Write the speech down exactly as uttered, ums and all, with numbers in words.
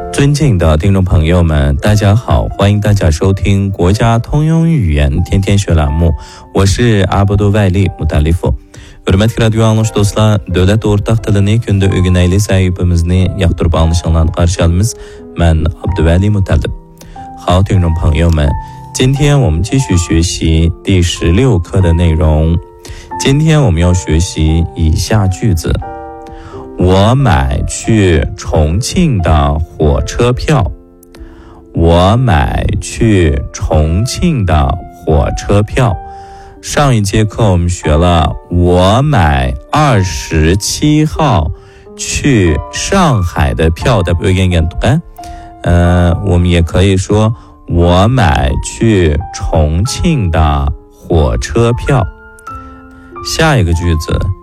尊敬的听众朋友们，大家好，欢迎大家收听国家通用语言天天学栏目，我是阿布杜外力穆达利夫。Hürmetli radyo anlaş dostlar, dövlət ortaq tilini kündə ögünəyli sahibimizni yaxdırıb anlaşılan qarşılımız, mən Abduvali Mutallib。好，听众朋友们，今天我们继续学习第十六课的内容。今天我们要学习以下句子：我买去重庆的火车票。我买去重庆的火车票。上一节课我们学了我买二十七号去上海的票的表现。呃，我们也可以说我买去重庆的火车票。下一个句子，